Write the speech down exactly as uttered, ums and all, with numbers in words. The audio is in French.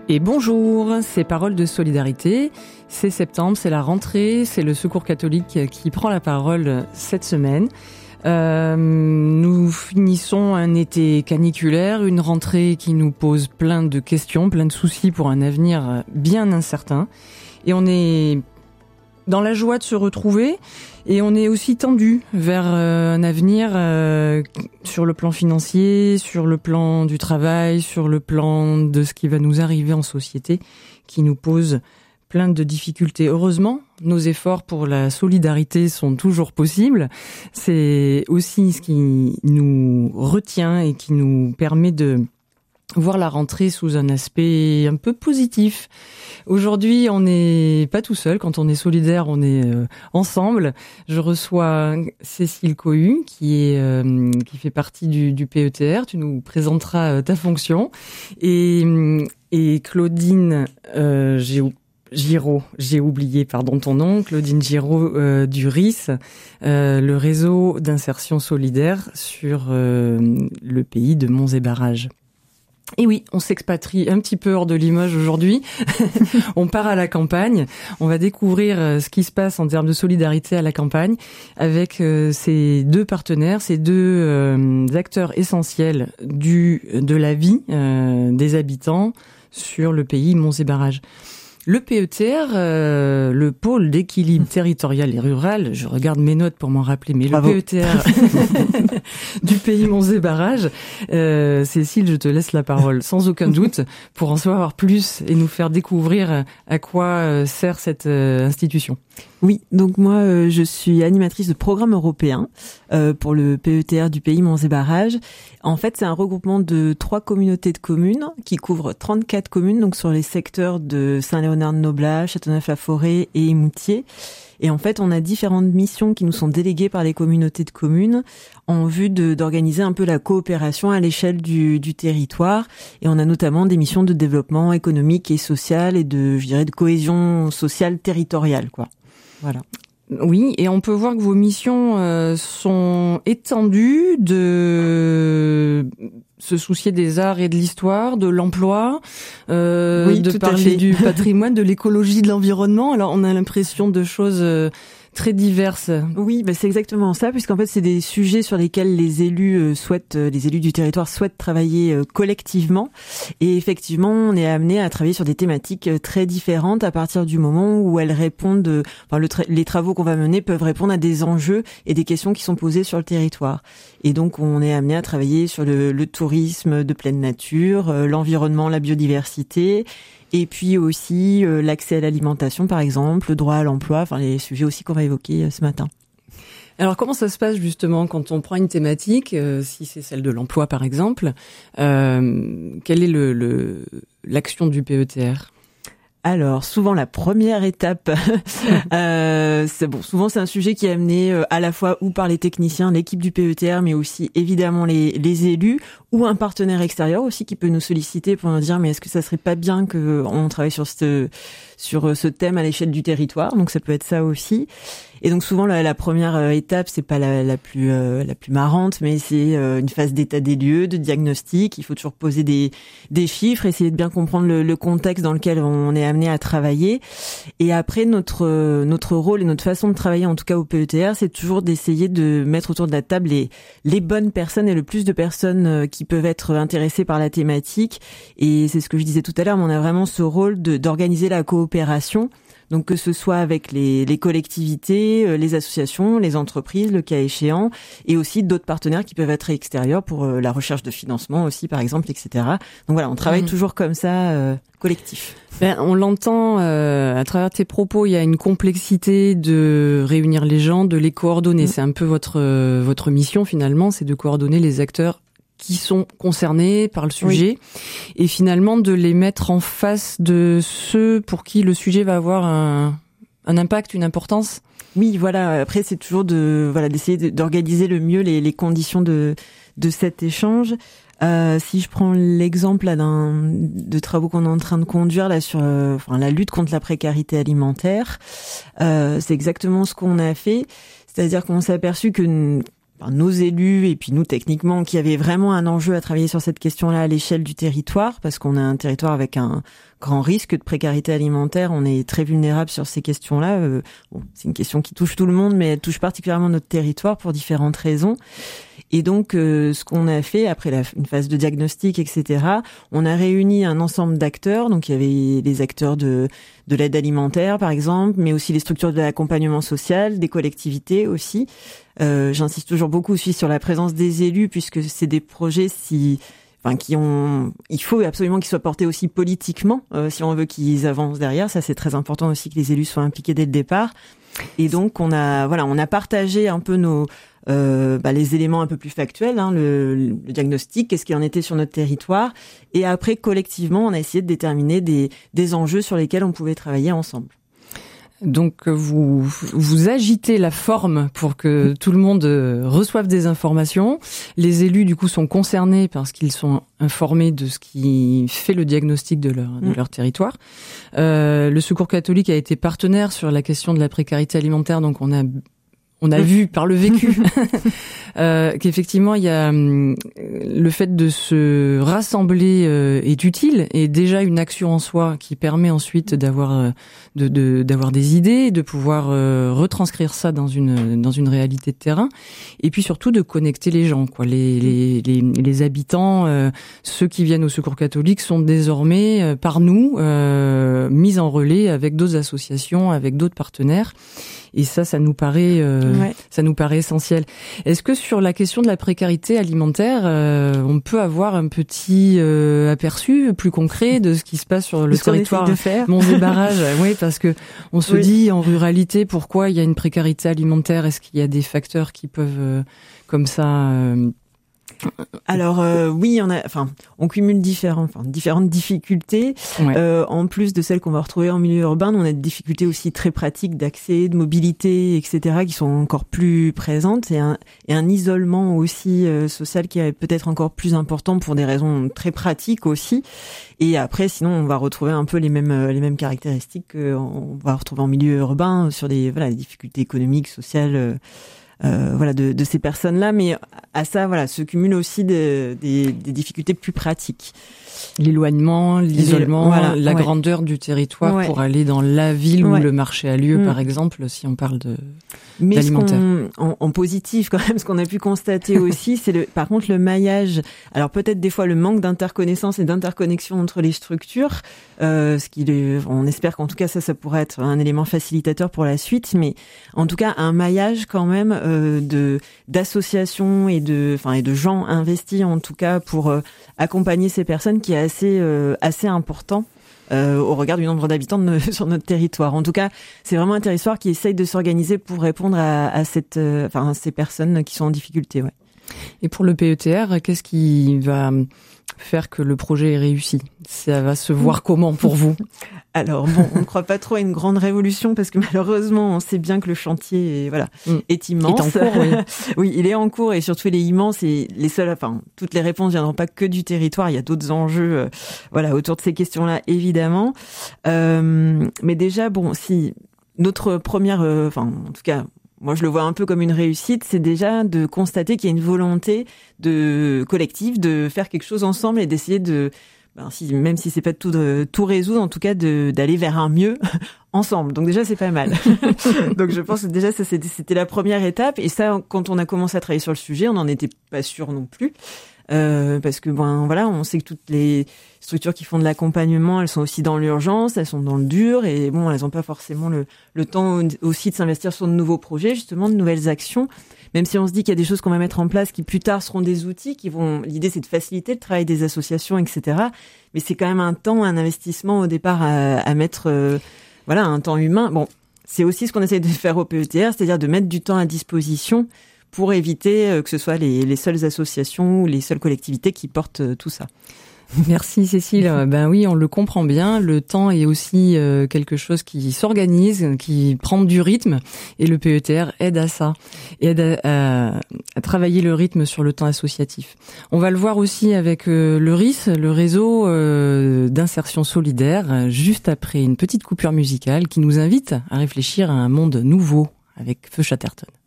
Et bonjour, c'est Paroles de solidarité. C'est septembre, c'est la rentrée, c'est le Secours catholique qui prend la parole cette semaine. Euh, nous finissons un été caniculaire, une rentrée qui nous pose plein de questions, plein de soucis pour un avenir bien incertain. Et on est dans la joie de se retrouver et on est aussi tendu vers euh, un avenir euh, sur le plan financier, sur le plan du travail, sur le plan de ce qui va nous arriver en société, qui nous pose plein de difficultés. Heureusement, nos efforts pour la solidarité sont toujours possibles. C'est aussi ce qui nous retient et qui nous permet de voir la rentrée sous un aspect un peu positif. Aujourd'hui, on n'est pas tout seul. Quand on est solidaire, on est euh, ensemble. Je reçois Cécile Cohu, qui est euh, qui fait partie du, du P E T R. Tu nous présenteras euh, ta fonction. Et, et Claudine euh, Géo. Giraud, j'ai oublié, pardon, ton nom, Claudine Giraud euh, du R I S, euh, le réseau d'insertion solidaire sur euh, le pays de Monts et Barrages. Et oui, on s'expatrie un petit peu hors de Limoges aujourd'hui. On part à la campagne. On va découvrir ce qui se passe en termes de solidarité à la campagne avec euh, ces deux partenaires, ces deux euh, acteurs essentiels du de la vie euh, des habitants sur le pays Monts et Barrages. Le P E T R, euh, le pôle d'équilibre territorial et rural, je regarde mes notes pour m'en rappeler, mais Bravo. Le P E T R du pays Monts et Barrages, euh, Cécile, je te laisse la parole, sans aucun doute, pour en savoir plus et nous faire découvrir à quoi sert cette euh, institution. Oui, donc moi euh, je suis animatrice de programme européen euh, pour le P E T R du pays Monts et Barrages. En fait, c'est un regroupement de trois communautés de communes qui couvrent trente-quatre communes, donc sur les secteurs de Saint-Léonard-de-Noblat, Châteauneuf-la-Forêt et Émoutier. Et en fait, on a différentes missions qui nous sont déléguées par les communautés de communes en vue de, d'organiser un peu la coopération à l'échelle du, du territoire. Et on a notamment des missions de développement économique et social et de, je dirais, de cohésion sociale territoriale, quoi. Voilà. Oui, et on peut voir que vos missions euh, sont étendues de se soucier des arts et de l'histoire, de l'emploi, euh, oui, de parler du patrimoine, de l'écologie, de l'environnement. Alors on a l'impression de choses euh, très diverses. Oui, bah c'est exactement ça, puisqu'en fait c'est des sujets sur lesquels les élus euh, souhaitent, euh, les élus du territoire souhaitent travailler euh, collectivement. Et effectivement, on est amené à travailler sur des thématiques euh, très différentes à partir du moment où elles répondent, euh, enfin le tra- les travaux qu'on va mener peuvent répondre à des enjeux et des questions qui sont posées sur le territoire. Et donc on est amené à travailler sur le, le tourisme de pleine nature, euh, l'environnement, la biodiversité. Et puis aussi euh, l'accès à l'alimentation, par exemple, le droit à l'emploi, enfin les sujets aussi qu'on va évoquer euh, ce matin. Alors comment ça se passe justement quand on prend une thématique, euh, si c'est celle de l'emploi par exemple, euh, quelle est le, le, l'action du P E T R ? Alors, souvent la première étape, euh, c'est bon. Souvent c'est un sujet qui est amené euh, à la fois ou par les techniciens, l'équipe du P E T R, mais aussi évidemment les, les élus ou un partenaire extérieur aussi qui peut nous solliciter pour nous dire mais est-ce que ça serait pas bien que on travaille sur ce sur ce thème à l'échelle du territoire. Donc ça peut être ça aussi. Et donc souvent la, la première étape, c'est pas la, la plus euh, la plus marrante, mais c'est euh, une phase d'état des lieux, de diagnostic. Il faut toujours poser des des chiffres, essayer de bien comprendre le, le contexte dans lequel on est amené à travailler. Et après notre notre rôle et notre façon de travailler, en tout cas au P E T R, c'est toujours d'essayer de mettre autour de la table les les bonnes personnes et le plus de personnes qui peuvent être intéressées par la thématique. Et c'est ce que je disais tout à l'heure, mais on a vraiment ce rôle de d'organiser la coopération. Donc que ce soit avec les, les collectivités, les associations, les entreprises, le cas échéant, et aussi d'autres partenaires qui peuvent être extérieurs pour la recherche de financement aussi, par exemple, et cetera. Donc voilà, on travaille mmh. toujours comme ça, euh, collectif. Ben, on l'entend euh, à travers tes propos, il y a une complexité de réunir les gens, de les coordonner. Mmh. C'est un peu votre euh, votre mission finalement, c'est de coordonner les acteurs qui sont concernés par le sujet, oui. Et finalement de les mettre en face de ceux pour qui le sujet va avoir un, un impact, une importance. Oui, voilà. Après, c'est toujours de voilà d'essayer de, d'organiser le mieux les, les conditions de de cet échange. Euh, si je prends l'exemple là d'un de travaux qu'on est en train de conduire là sur euh, enfin la lutte contre la précarité alimentaire, euh, c'est exactement ce qu'on a fait. C'est-à-dire qu'on s'est aperçu que nos élus et puis nous techniquement qui avaient vraiment un enjeu à travailler sur cette question-là à l'échelle du territoire parce qu'on a un territoire avec un grand risque de précarité alimentaire. On est très vulnérable sur ces questions-là. Euh, bon, c'est une question qui touche tout le monde, mais elle touche particulièrement notre territoire pour différentes raisons. Et donc, euh, ce qu'on a fait après la, une phase de diagnostic, et cetera, on a réuni un ensemble d'acteurs. Donc, il y avait les acteurs de, de l'aide alimentaire, par exemple, mais aussi les structures de l'accompagnement social, des collectivités aussi. Euh, j'insiste toujours beaucoup aussi sur la présence des élus, puisque c'est des projets si... Enfin, qui ont, il faut absolument qu'ils soient portés aussi politiquement, euh, si on veut qu'ils avancent derrière. Ça, c'est très important aussi que les élus soient impliqués dès le départ. Et donc, on a, voilà, on a partagé un peu nos, euh, bah, les éléments un peu plus factuels, hein, le, le diagnostic, qu'est-ce qu'il en était sur notre territoire. Et après, collectivement, on a essayé de déterminer des, des enjeux sur lesquels on pouvait travailler ensemble. Donc vous vous agitez la forme pour que tout le monde reçoive des informations. Les élus du coup sont concernés parce qu'ils sont informés de ce qui fait le diagnostic de leur de leur territoire. Euh, le Secours catholique a été partenaire sur la question de la précarité alimentaire, donc on a on a vu par le vécu euh, qu'effectivement il y a hum, le fait de se rassembler euh, est utile et déjà une action en soi qui permet ensuite d'avoir euh, de, de d'avoir des idées, de pouvoir euh, retranscrire ça dans une dans une réalité de terrain et puis surtout de connecter les gens quoi, les les les, les habitants, euh, ceux qui viennent au Secours catholique sont désormais euh, par nous euh, mis en relais avec d'autres associations, avec d'autres partenaires. Et ça, ça nous paraît, euh, ouais. ça nous paraît essentiel. Est-ce que sur la question de la précarité alimentaire, euh, on peut avoir un petit euh, aperçu plus concret de ce qui se passe sur le ce territoire Monts et Barrages? Oui, parce que on se oui. dit en ruralité, pourquoi il y a une précarité alimentaire? Est-ce qu'il y a des facteurs qui peuvent, euh, comme ça, euh, Alors euh, oui, on a, enfin, on cumule différents, enfin, différentes difficultés. Ouais. Euh, en plus de celles qu'on va retrouver en milieu urbain, on a des difficultés aussi très pratiques d'accès, de mobilité, et cetera, qui sont encore plus présentes, et un, et un isolement aussi euh, social qui est peut-être encore plus important pour des raisons très pratiques aussi. Et après, sinon, on va retrouver un peu les mêmes les mêmes caractéristiques qu'on va retrouver en milieu urbain sur des voilà des difficultés économiques, sociales. Euh, Euh, voilà de, de ces personnes-là, mais à ça voilà se cumulent aussi de, des, des difficultés plus pratiques. L'éloignement, l'isolement, voilà, la ouais. grandeur du territoire ouais. pour aller dans la ville où ouais. le marché a lieu, mmh. par exemple, si on parle de Mais d'alimentaire. Ce qu'on, en, en positif quand même, ce qu'on a pu constater aussi, c'est le, par contre le maillage. Alors peut-être des fois le manque d'interconnaissance et d'interconnexion entre les structures, euh, ce qui, on espère qu'en tout cas ça, ça pourrait être un élément facilitateur pour la suite. Mais en tout cas un maillage quand même euh, de d'associations et de, enfin et de gens investis en tout cas pour euh, accompagner ces personnes qui est assez euh, assez important euh, au regard du nombre d'habitants de nos, sur notre territoire. En tout cas, c'est vraiment un territoire qui essaye de s'organiser pour répondre à, à cette, euh, enfin, à ces personnes qui sont en difficulté. Ouais. Et pour le P E T R, qu'est-ce qui va faire que le projet est réussi? Ça va se voir comment pour vous? Alors bon, on ne croit pas trop à une grande révolution parce que malheureusement, on sait bien que le chantier est, voilà, mmh. est immense. Est en cours, oui. Oui, il est en cours et surtout il est immense et les seules, enfin, toutes les réponses viendront pas que du territoire. Il y a d'autres enjeux, euh, voilà, autour de ces questions-là, évidemment. Euh, mais déjà, bon, si notre première, euh, enfin, en tout cas, moi, je le vois un peu comme une réussite, c'est déjà de constater qu'il y a une volonté de collective de faire quelque chose ensemble et d'essayer de, ben, si, même si c'est pas de tout, de tout résoudre, en tout cas de, d'aller vers un mieux ensemble. Donc déjà, c'est pas mal. Donc je pense que déjà, ça, c'était, c'était la première étape. Et ça, quand on a commencé à travailler sur le sujet, on n'en était pas sûr non plus. Euh, parce que ben voilà, on sait que toutes les structures qui font de l'accompagnement, elles sont aussi dans l'urgence, elles sont dans le dur et bon, elles n'ont pas forcément le, le temps aussi de s'investir sur de nouveaux projets, justement de nouvelles actions. Même si on se dit qu'il y a des choses qu'on va mettre en place qui plus tard seront des outils qui vont. L'idée c'est de faciliter le travail des associations, et cetera. Mais c'est quand même un temps, un investissement au départ à, à mettre, euh, voilà, un temps humain. Bon, c'est aussi ce qu'on essaie de faire au P E T R, c'est-à-dire de mettre du temps à disposition pour éviter que ce soit les, les seules associations ou les seules collectivités qui portent tout ça. Merci Cécile. Ben oui, on le comprend bien. Le temps est aussi euh, quelque chose qui s'organise, qui prend du rythme, et le P E T R aide à ça, aide à, à, à travailler le rythme sur le temps associatif. On va le voir aussi avec euh, le R I S, le réseau euh, d'insertion solidaire, juste après une petite coupure musicale qui nous invite à réfléchir à un monde nouveau avec Feu Chatterton.